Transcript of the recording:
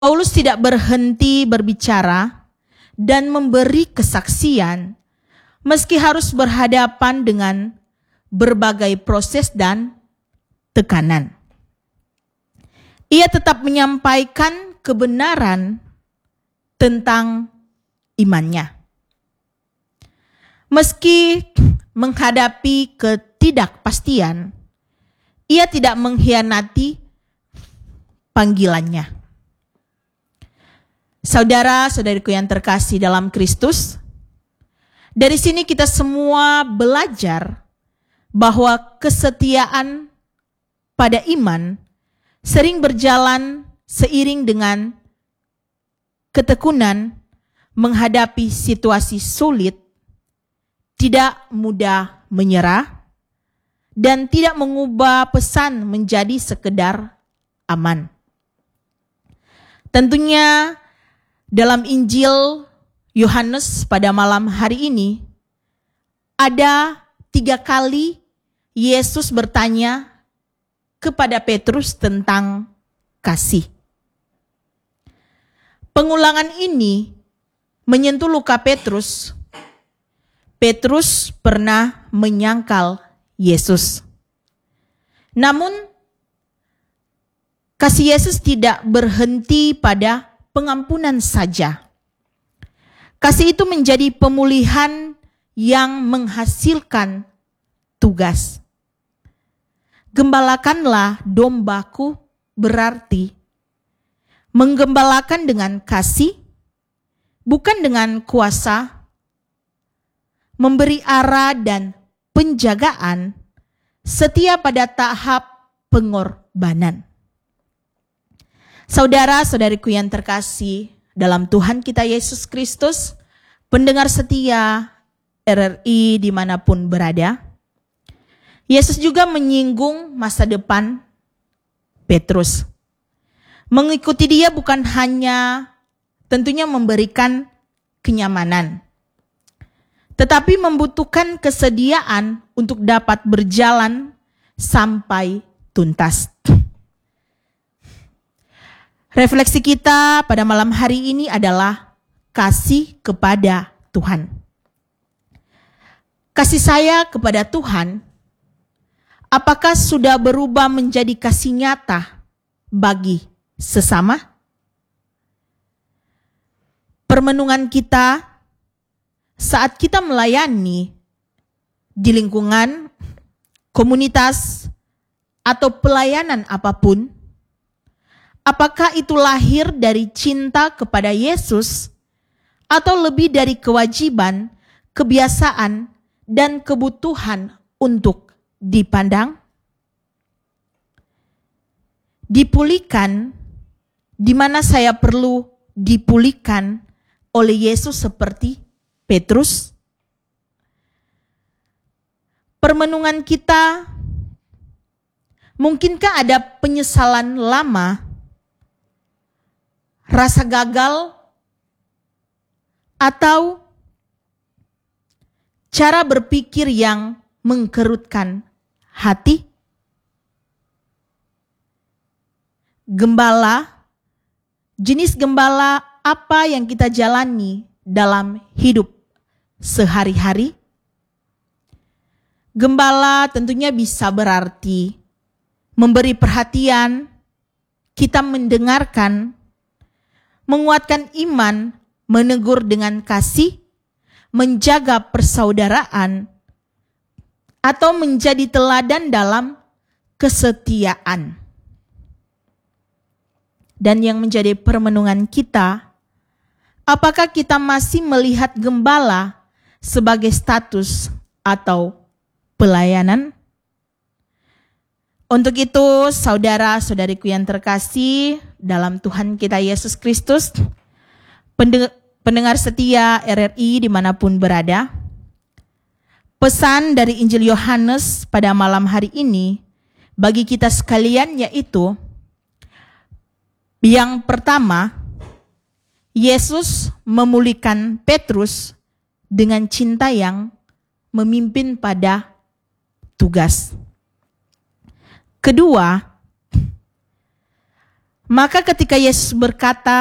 Paulus tidak berhenti berbicara dan memberi kesaksian meski harus berhadapan dengan berbagai proses dan tekanan. Ia tetap menyampaikan kebenaran tentang imannya. Meski menghadapi ketidakpastian, ia tidak mengkhianati panggilannya. Saudara-saudariku yang terkasih dalam Kristus, dari sini kita semua belajar bahwa kesetiaan pada iman sering berjalan seiring dengan ketekunan menghadapi situasi sulit, tidak mudah menyerah, dan tidak mengubah pesan menjadi sekedar aman. Tentunya dalam Injil Yohanes pada malam hari ini, ada 3 kali Yesus bertanya kepada Petrus tentang kasih. Pengulangan ini menyentuh luka Petrus. Petrus pernah menyangkal Yesus. Namun, kasih Yesus tidak berhenti pada pengampunan saja. Kasih itu menjadi pemulihan yang menghasilkan tugas. Gembalakanlah dombaku berarti menggembalakan dengan kasih, bukan dengan kuasa, memberi arah dan penjagaan, setia pada tahap pengorbanan. Saudara-saudariku yang terkasih dalam Tuhan kita Yesus Kristus, pendengar setia RRI dimanapun berada, Yesus juga menyinggung masa depan Petrus. Mengikuti dia bukan hanya tentunya memberikan kenyamanan, tetapi membutuhkan kesediaan untuk dapat berjalan sampai tuntas. Refleksi kita pada malam hari ini adalah kasih kepada Tuhan. Kasih saya kepada Tuhan, apakah sudah berubah menjadi kasih nyata bagi sesama? Permenungan kita saat kita melayani di lingkungan, komunitas, atau pelayanan apapun, apakah itu lahir dari cinta kepada Yesus atau lebih dari kewajiban, kebiasaan, dan kebutuhan untuk dipandang? Dipulihkan, di mana saya perlu dipulihkan oleh Yesus seperti Petrus? Permenungan kita, mungkinkah ada penyesalan lama, rasa gagal, atau cara berpikir yang mengkerutkan hati? Gembala, jenis gembala apa yang kita jalani dalam hidup sehari-hari? Gembala tentunya bisa berarti memberi perhatian, kita mendengarkan, menguatkan iman, menegur dengan kasih, menjaga persaudaraan, atau menjadi teladan dalam kesetiaan. Dan yang menjadi permenungan kita, apakah kita masih melihat gembala sebagai status atau pelayanan? Untuk itu, saudara-saudariku yang terkasih dalam Tuhan kita Yesus Kristus, pendengar setia RRI dimanapun berada, pesan dari Injil Yohanes pada malam hari ini bagi kita sekalian yaitu, yang pertama, Yesus memulihkan Petrus dengan cinta yang memimpin pada tugas. Kedua, Maka ketika Yesus berkata,